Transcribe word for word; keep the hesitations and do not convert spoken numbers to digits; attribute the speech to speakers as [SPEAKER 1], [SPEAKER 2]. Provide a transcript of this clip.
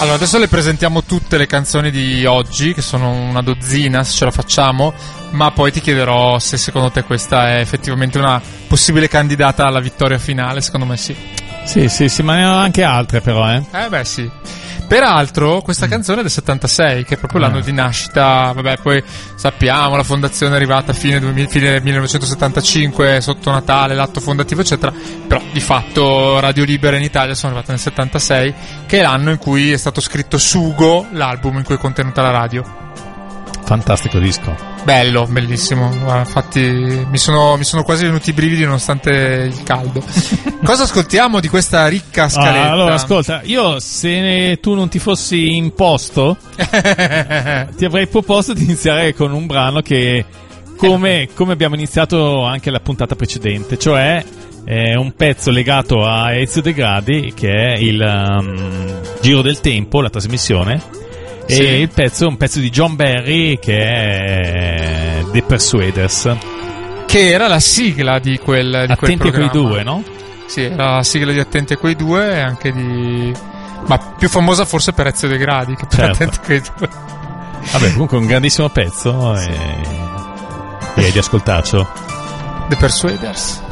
[SPEAKER 1] Allora, adesso le presentiamo tutte le canzoni di oggi, che sono una dozzina, se ce la facciamo, ma poi ti chiederò se secondo te questa è effettivamente una possibile candidata alla vittoria finale. Secondo me sì.
[SPEAKER 2] Sì, sì, sì, ma ne ho anche altre però, eh.
[SPEAKER 1] Eh beh, sì. Peraltro, questa canzone è del settantasei, che è proprio l'anno
[SPEAKER 2] Ah.
[SPEAKER 1] di nascita. Vabbè, poi sappiamo, la fondazione è arrivata a fine, duemila, fine millenovecentosettantacinque, sotto Natale, l'atto fondativo, eccetera. Però, di fatto, Radio Libera in Italia sono arrivate nel settantasei, che è l'anno in cui è stato scritto Sugo, l'album in cui è contenuta la radio.
[SPEAKER 2] Fantastico disco.
[SPEAKER 1] Bello, bellissimo. Guarda, infatti mi sono, mi sono quasi venuti i brividi nonostante il caldo. Cosa ascoltiamo di questa ricca scaletta?
[SPEAKER 2] Ah, allora, ascolta, io se tu non ti fossi imposto, ti avrei proposto di iniziare con un brano che, come, come abbiamo iniziato anche la puntata precedente, cioè è un pezzo legato a Ezio De Gradi, che è il um, Giro del Tempo, la trasmissione. E sì. Il pezzo è un pezzo di John Barry, che è The Persuaders,
[SPEAKER 1] che era la sigla di quel di
[SPEAKER 2] Attenti
[SPEAKER 1] quel
[SPEAKER 2] a quei
[SPEAKER 1] programma.
[SPEAKER 2] due, no?
[SPEAKER 1] Sì, era la sigla di Attenti a quei due, e anche di, ma più famosa forse per Ezio De Gradi che per
[SPEAKER 2] Certo.
[SPEAKER 1] Attenti a quei due.
[SPEAKER 2] Vabbè, comunque un grandissimo pezzo, sì. E direi di ascoltarcelo.
[SPEAKER 1] The Persuaders.